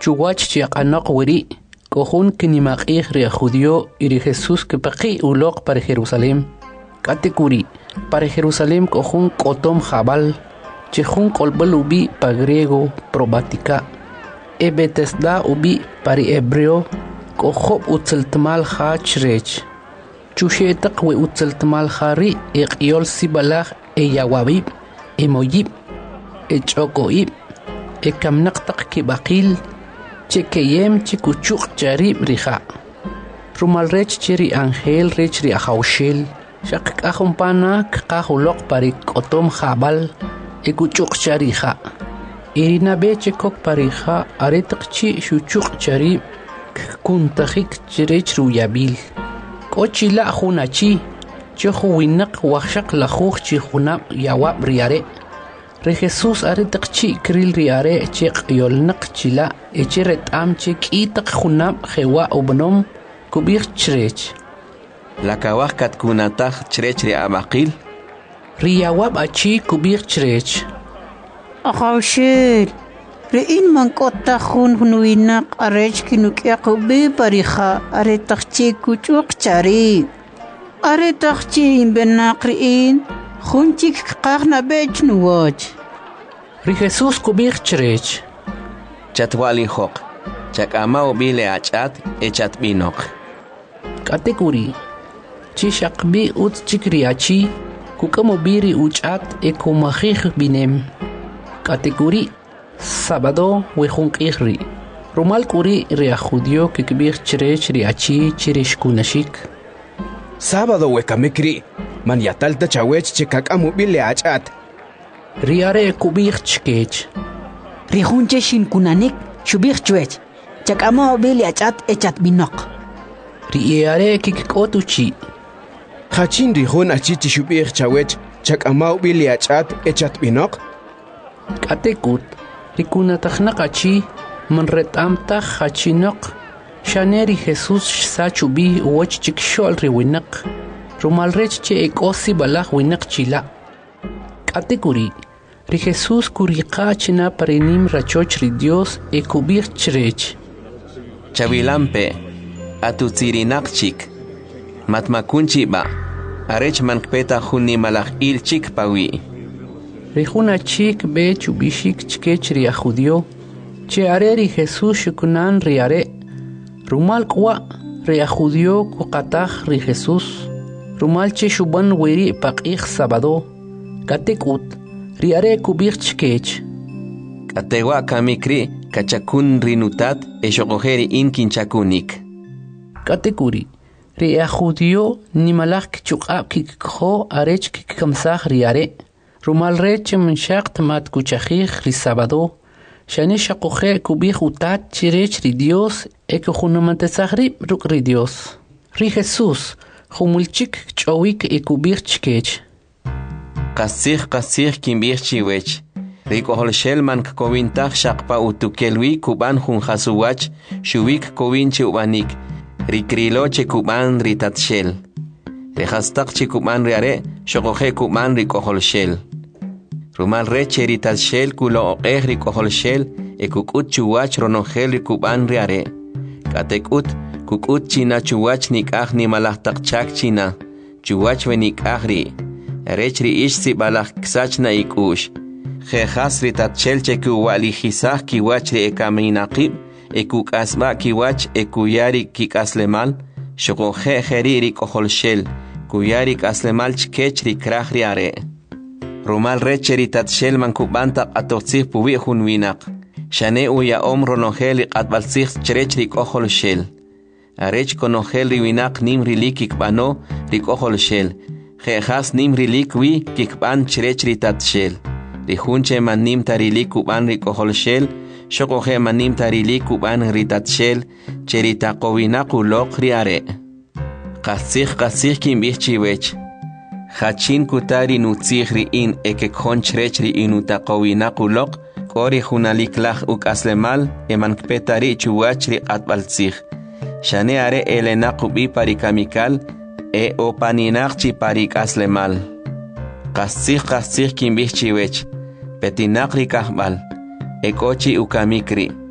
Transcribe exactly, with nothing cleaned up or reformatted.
chuwach chiaqanoq wiri kohun kinimaqih ri judío iri Jesús que paqi uloq para Jerusalén katekuri para Jerusalén kohun kotom jabal chejun kolbal ubi pa griego probatica e Betesda ubi para hebreo kohob utzeltmal hachrech chushetaq we utzeltmal hari iqyol sibalaj e yawabib e moyib e chokoib e kamnaqtaq kibaqil chekeyem chikuchuq charib riha rumal rech chiri angel rech ri ahawshel shaq qahumpana qahuloq parik otom jabal e kuchuq chariha irina beche kok parija aretaq chi shuchuq charib kuntajik chirech ruyabil kochila hunachi chohu winaq waqshaq lajuj chi hunab yawab riare Re Jesús aretaq chi kril riare cheq yolnaq chila echeret am che kitaq junab jewa ubnom kubir chrech la kawaj kat kunataj chrech ri abaqil riyawab achi kubir chrech Ahawshel rein man kota hun hunuinaq arech kinukyak ubi parija aretaq chi kuchuq chari aretaq chi imbenaq rein Junchik qaqna bech nuwach. Ri Jesús kubir chrech. Chatwali hoq. Chakama ubile achat echat binok. Katekuri. Chishakbi ut chikriachi kukamo biri uchat e kumajij binem. Katekuri. Sábado wejunqihri. Rumal kuri ria judío que kubir chrech riachi chirish kunashik. Sábado wekamikri. Man yatalta chawech chikakamu bile achat. Riare kubir chkech. Rihunche shin kunanik shubir chwech. Chakama bile achat echat binok. Riare kikotuchi. Hachin rihun achichi shubir chawech chakama bile achat echat binok. Katekut. Rikunatahnaqachi man retamta hachinok. Shaneri Jesús sachubi woch chikshol riwinak. Rumal rech che ekosi balaj winak chila. Katekuri. Ri Jesús kuriqa china parenim rachoch ri Dios e kubir chrech. Chavilampe. Atutzirinak chik. Matmakunchi ba. Arech mankpeta juni malaj il chik pawi. Ri juna chik be chubishik chkech ri judío. Che are ri Jesús shukunan ri are. Rumal kwa ri judío kuqataj ri Jesús. Rumal che shuban wiri paqih sábado. Katekut. Riare kubir chkech. Katewa kamikri kachakun rinutat e shokojeri inkin chakunik. Katekuri. Ria judío ni malak chukab kikho arech kikamsaj riare. Rumal reche menshaq mat kuchajij ri sábado. Shane shakoje kubir utat chirech ri Dios e kujunamantesagrib ruk ri Dios. Ri Jesús. Humulchik chowik e kubir chkech. Qasih qasih kimbir chiwech. Riko holshel man kowintaq shaqpa utukelwi kuban hun hasuwach shuwik kowinchi ubanik. Rikrilo che kuban ritatshel. Rehastaq che kuban riare shokoje kuban riko holshel. Rumal reche ritatshel kulo oqeh riko holshel e kukut chuwach ronogel rikuban riare. Katekut kukut china chuwach nikaj ni malahtaq chak china chuwach we nikajri rechri ish si balaj ksachna ikush jejas ritatchel che kuwali jisaj kiwach ri ekaminaqib e kukasba kiwach e kuyari kikaslemal shokoje jeriri koholshel kuyari kaslemal chkech ri krajri are rumal reche ritatchel man kubanta atotzih puwi hunwinaq shane uya omro nogeli qatbalsih chrech ri koholshel Arech konogel riwinak nim rilik ikbano rikohol shel. Jejas nim rilik wi kikban chrech ritatshel. Rihunche man nim tarilik kuban rikohol shel. Shokoje man nim tarilik kuban ritatshel. Cheritakowinak ulok riare. Qasih qasih kimbih chiwech. Hachin kutari nutzih riin ekekon chrech riinutakowinak ulok. Kori hunalik lach uk aslemal emankpetari chuwach ri atbaltzih. Shane are elenaqubi parikamikal e opaninaqchi parikaslemal. Qasih qasih kimbih chiwech. Petinaqri kahbal. Ekochi ukamikri.